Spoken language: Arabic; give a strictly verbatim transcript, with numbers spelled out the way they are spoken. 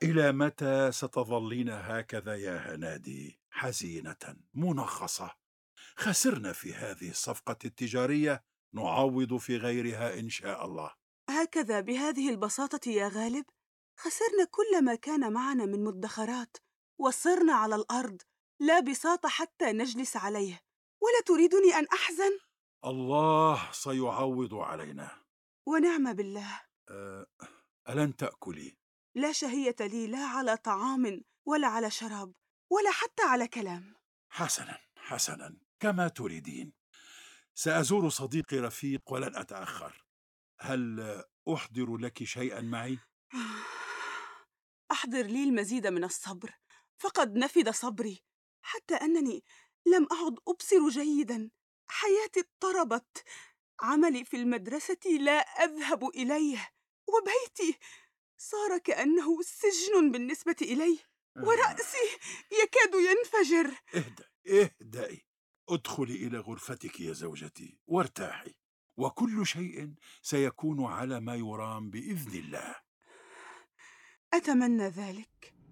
إلى متى ستظلين هكذا يا هنادي، حزينة منغصة؟ خسرنا في هذه الصفقة التجارية، نعوض في غيرها إن شاء الله. هكذا بهذه البساطة يا غالب؟ خسرنا كل ما كان معنا من مدخرات، وصرنا على الأرض، لا بساط حتى نجلس عليه. ولا تريدني أن أحزن؟ الله سيعوض علينا. ونعم بالله. أه ألن تأكلي؟ لا شهية لي، لا على طعام ولا على شراب ولا حتى على كلام. حسنا حسنا، كما تريدين. سأزور صديقي رفيق ولن أتأخر. هل أحضر لك شيئا معي؟ أحضر لي المزيد من الصبر، فقد نفد صبري حتى أنني لم أعد أبصر جيداً. حياتي اضطربت، عملي في المدرسة لا أذهب إليه، وبيتي صار كأنه سجن بالنسبة إلي، آه. ورأسي يكاد ينفجر. اهدئي اهدئي، ادخلي إلى غرفتك يا زوجتي وارتاحي، وكل شيء سيكون على ما يرام بإذن الله. أتمنى ذلك.